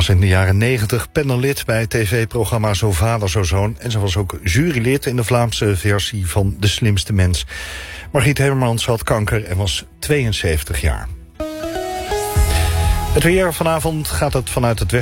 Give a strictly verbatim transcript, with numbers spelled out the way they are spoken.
was in de jaren negentig panellid bij het tv-programma Zo Vader, Zo Zoon. En ze was ook jurylid in de Vlaamse versie van De Slimste Mens. Margriet Hermans had kanker en was tweeënzeventig jaar. Het weer. Vanavond gaat het vanuit het westen